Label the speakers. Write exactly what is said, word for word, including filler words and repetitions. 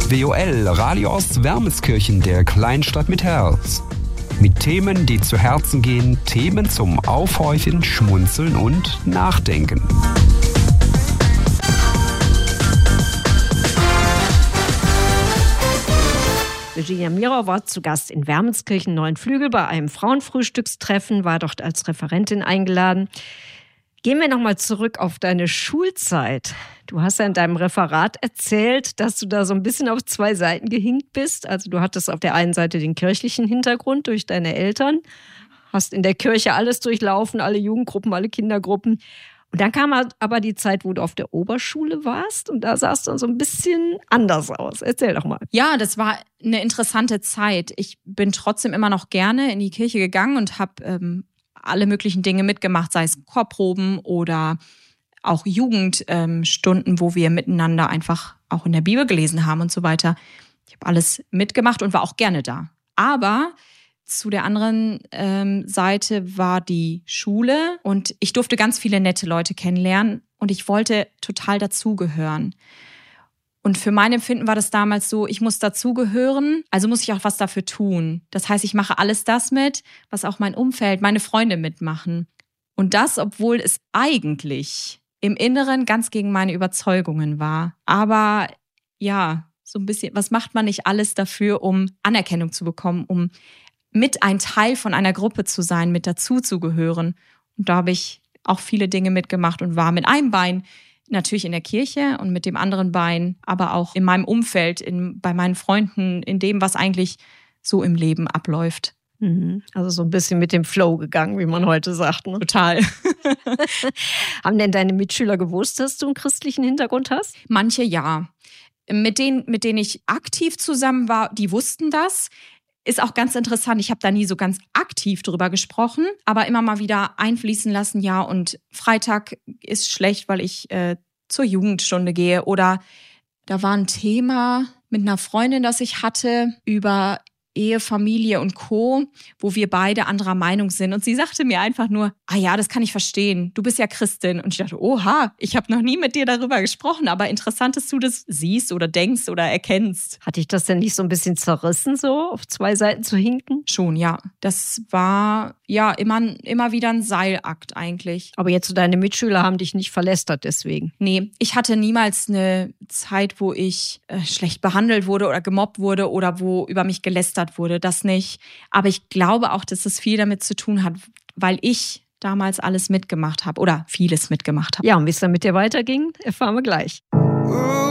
Speaker 1: W O L, Radio aus Wermelskirchen, der Kleinstadt mit Herz. Mit Themen, die zu Herzen gehen, Themen zum Aufhorchen, Schmunzeln und Nachdenken.
Speaker 2: Virginia Miro war zu Gast in Wermelskirchen Neuen Flügel bei einem Frauenfrühstückstreffen, war dort als Referentin eingeladen. Gehen wir nochmal zurück auf deine Schulzeit. Du hast ja in deinem Referat erzählt, dass du da so ein bisschen auf zwei Seiten gehinkt bist. Also du hattest auf der einen Seite den kirchlichen Hintergrund durch deine Eltern, hast in der Kirche alles durchlaufen, alle Jugendgruppen, alle Kindergruppen. Und dann kam aber die Zeit, wo du auf der Oberschule warst und da sahst du so ein bisschen anders aus. Erzähl doch mal.
Speaker 3: Ja, das war eine interessante Zeit. Ich bin trotzdem immer noch gerne in die Kirche gegangen und habe ähm, alle möglichen Dinge mitgemacht, sei es Chorproben oder auch Jugendstunden, ähm, wo wir miteinander einfach auch in der Bibel gelesen haben und so weiter. Ich habe alles mitgemacht und war auch gerne da. Aber zu der anderen ähm, Seite war die Schule und ich durfte ganz viele nette Leute kennenlernen und ich wollte total dazugehören. Und für mein Empfinden war das damals so, ich muss dazugehören, also muss ich auch was dafür tun. Das heißt, ich mache alles das mit, was auch mein Umfeld, meine Freunde mitmachen. Und das, obwohl es eigentlich im Inneren ganz gegen meine Überzeugungen war. Aber ja, so ein bisschen, was macht man nicht alles dafür, um Anerkennung zu bekommen, um mit ein Teil von einer Gruppe zu sein, mit dazuzugehören. Und da habe ich auch viele Dinge mitgemacht und war mit einem Bein natürlich in der Kirche und mit dem anderen Bein, aber auch in meinem Umfeld, in, bei meinen Freunden, in dem, was eigentlich so im Leben abläuft.
Speaker 2: Also so ein bisschen mit dem Flow gegangen, wie man heute sagt. Ne?
Speaker 3: Total.
Speaker 2: Haben denn deine Mitschüler gewusst, dass du einen christlichen Hintergrund hast?
Speaker 3: Manche ja. Mit denen, mit denen ich aktiv zusammen war, die wussten das. Ist auch ganz interessant, ich habe da nie so ganz aktiv drüber gesprochen, aber immer mal wieder einfließen lassen, ja, und Freitag ist schlecht, weil ich äh, zur Jugendstunde gehe. Oder da war ein Thema mit einer Freundin, das ich hatte, über Ehe, Familie und Co., wo wir beide anderer Meinung sind. Und sie sagte mir einfach nur, ah ja, das kann ich verstehen, du bist ja Christin. Und ich dachte, oha, ich habe noch nie mit dir darüber gesprochen, aber interessant, dass du das siehst oder denkst oder erkennst.
Speaker 2: Hat dich das denn nicht so ein bisschen zerrissen, so auf zwei Seiten zu hinken?
Speaker 3: Schon, ja. Das war ja immer, immer wieder ein Seilakt eigentlich.
Speaker 2: Aber jetzt so deine Mitschüler haben dich nicht verlästert deswegen?
Speaker 3: Nee, ich hatte niemals eine Zeit, wo ich äh, schlecht behandelt wurde oder gemobbt wurde oder wo über mich gelästert wurde, das nicht. Aber ich glaube auch, dass es viel damit zu tun hat, weil ich damals alles mitgemacht habe oder vieles mitgemacht habe.
Speaker 2: Ja, und wie es dann mit dir weiterging, erfahren wir gleich.